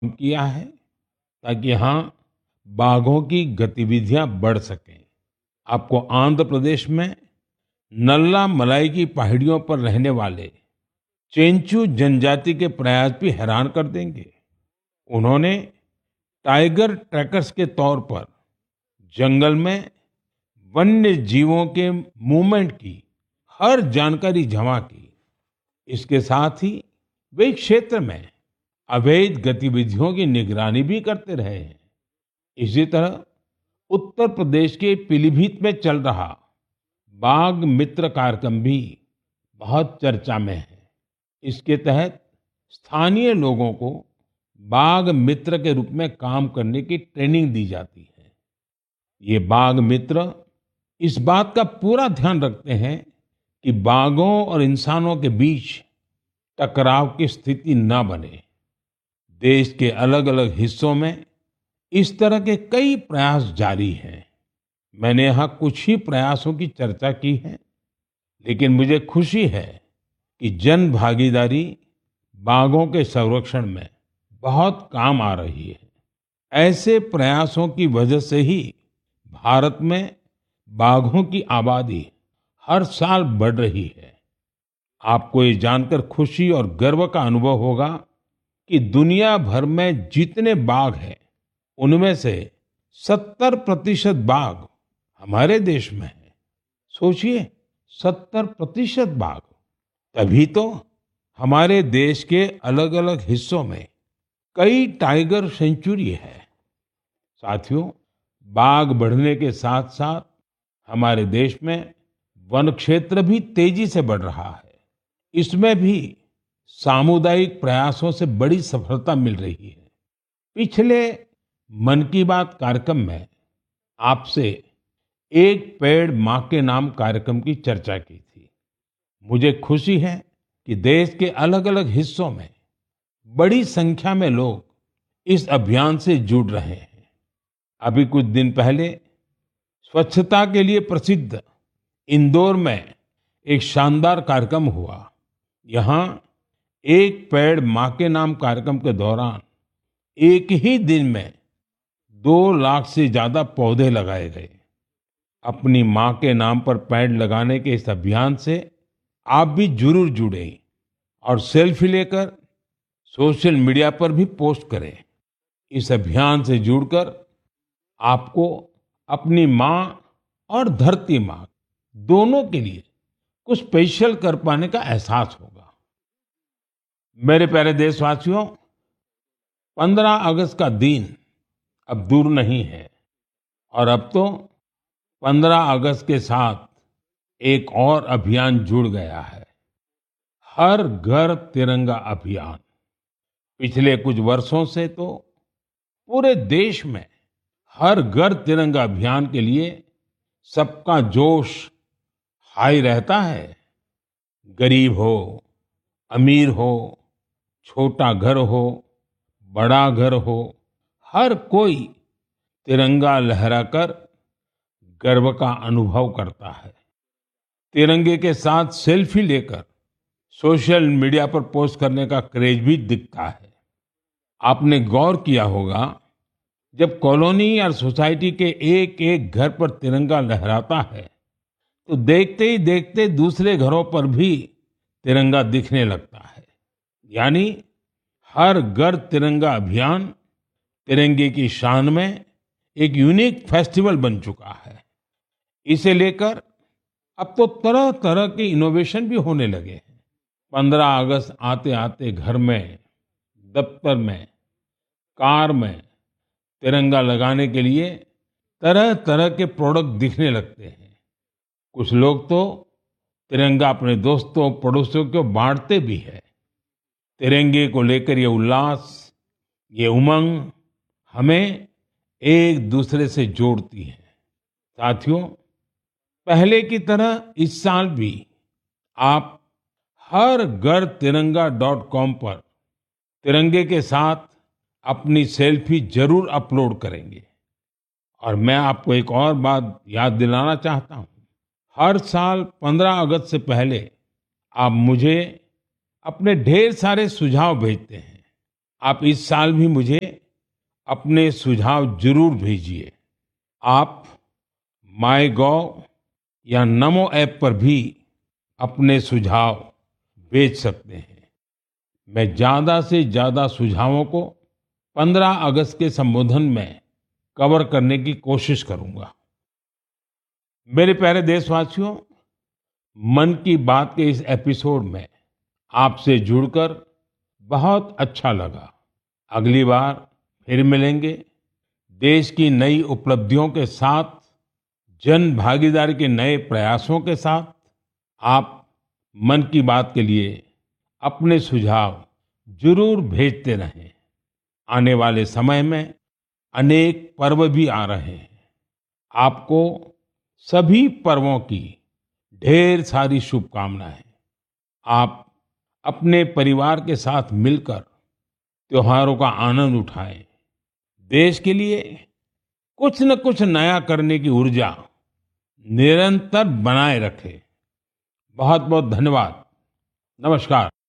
किया है ताकि यहाँ बाघों की गतिविधियां बढ़ सकें। आपको आंध्र प्रदेश में नल्ला मलाई की पहाड़ियों पर रहने वाले चेंचू जनजाति के प्रयास भी हैरान कर देंगे। उन्होंने टाइगर ट्रैकर्स के तौर पर जंगल में वन्य जीवों के मूवमेंट की हर जानकारी जमा की। इसके साथ ही वे इस क्षेत्र में अवैध गतिविधियों की निगरानी भी करते रहे हैं। इसी तरह उत्तर प्रदेश के पीलीभीत में चल रहा बाघ मित्र कार्यक्रम भी बहुत चर्चा में है। इसके तहत स्थानीय लोगों को बाघ मित्र के रूप में काम करने की ट्रेनिंग दी जाती है। ये बाघ मित्र इस बात का पूरा ध्यान रखते हैं कि बाघों और इंसानों के बीच टकराव की स्थिति न बने। देश के अलग अलग हिस्सों में इस तरह के कई प्रयास जारी हैं। मैंने यहाँ कुछ ही प्रयासों की चर्चा की है, लेकिन मुझे खुशी है कि जन भागीदारी बाघों के संरक्षण में बहुत काम आ रही है। ऐसे प्रयासों की वजह से ही भारत में बाघों की आबादी हर साल बढ़ रही है। आपको ये जानकर खुशी और गर्व का अनुभव होगा कि दुनिया भर में जितने बाघ हैं, उनमें से 70% बाघ हमारे देश में है। सोचिए, 70% बाघ। तभी तो हमारे देश के अलग अलग हिस्सों में कई टाइगर सेंचुरी है। साथियों, बाघ बढ़ने के साथ साथ हमारे देश में वन क्षेत्र भी तेजी से बढ़ रहा है। इसमें भी सामुदायिक प्रयासों से बड़ी सफलता मिल रही है। पिछले मन की बात कार्यक्रम में आपसे एक पेड़ मां के नाम कार्यक्रम की चर्चा की थी। मुझे खुशी है कि देश के अलग अलग हिस्सों में बड़ी संख्या में लोग इस अभियान से जुड़ रहे हैं। अभी कुछ दिन पहले स्वच्छता के लिए प्रसिद्ध इंदौर में एक शानदार कार्यक्रम हुआ। यहाँ एक पेड़ मां के नाम कार्यक्रम के दौरान एक ही दिन में 2 लाख से ज्यादा पौधे लगाए गए। अपनी मां के नाम पर पेड़ लगाने के इस अभियान से आप भी जरूर जुड़ें और सेल्फी लेकर सोशल मीडिया पर भी पोस्ट करें। इस अभियान से जुड़कर आपको अपनी मां और धरती मां दोनों के लिए कुछ स्पेशल कर पाने का एहसास होगा। मेरे प्यारे देशवासियों, 15 अगस्त का दिन अब दूर नहीं है और अब तो 15 अगस्त के साथ एक और अभियान जुड़ गया है, हर घर तिरंगा अभियान। पिछले कुछ वर्षों से तो पूरे देश में हर घर तिरंगा अभियान के लिए सबका जोश हाई रहता है। गरीब हो, अमीर हो, छोटा घर हो, बड़ा घर हो, हर कोई तिरंगा लहराकर गर्व का अनुभव करता है। तिरंगे के साथ सेल्फी लेकर सोशल मीडिया पर पोस्ट करने का क्रेज भी दिखता है। आपने गौर किया होगा, जब कॉलोनी या सोसाइटी के एक एक घर पर तिरंगा लहराता है, तो देखते ही देखते दूसरे घरों पर भी तिरंगा दिखने लगता है। यानी हर घर तिरंगा अभियान तिरंगे की शान में एक यूनिक फेस्टिवल बन चुका है। इसे लेकर अब तो तरह तरह के इनोवेशन भी होने लगे हैं। 15 अगस्त आते आते घर में, दफ्तर में, कार में तिरंगा लगाने के लिए तरह तरह के प्रोडक्ट दिखने लगते हैं। कुछ लोग तो तिरंगा अपने दोस्तों पड़ोसियों को बांटते भी है। तिरंगे को लेकर ये उल्लास, ये उमंग हमें एक दूसरे से जोड़ती है। साथियों, पहले की तरह इस साल भी आप हर घर तिरंगा.com पर तिरंगे के साथ अपनी सेल्फी जरूर अपलोड करेंगे। और मैं आपको एक और बात याद दिलाना चाहता हूँ। हर साल 15 अगस्त से पहले आप मुझे अपने ढेर सारे सुझाव भेजते हैं। आप इस साल भी मुझे अपने सुझाव जरूर भेजिए। आप माइगोव या नमो ऐप पर भी अपने सुझाव भेज सकते हैं। मैं ज्यादा से ज्यादा सुझावों को 15 अगस्त के संबोधन में कवर करने की कोशिश करूंगा। मेरे प्यारे देशवासियों, मन की बात के इस एपिसोड में आपसे जुड़कर बहुत अच्छा लगा। अगली बार फिर मिलेंगे देश की नई उपलब्धियों के साथ, जन भागीदारी के नए प्रयासों के साथ। आप मन की बात के लिए अपने सुझाव जरूर भेजते रहें। आने वाले समय में अनेक पर्व भी आ रहे हैं। आपको सभी पर्वों की ढेर सारी शुभकामनाएं। आप अपने परिवार के साथ मिलकर त्योहारों का आनंद उठाएं। देश के लिए कुछ न कुछ नया करने की ऊर्जा निरंतर बनाए रखें। बहुत बहुत धन्यवाद। नमस्कार।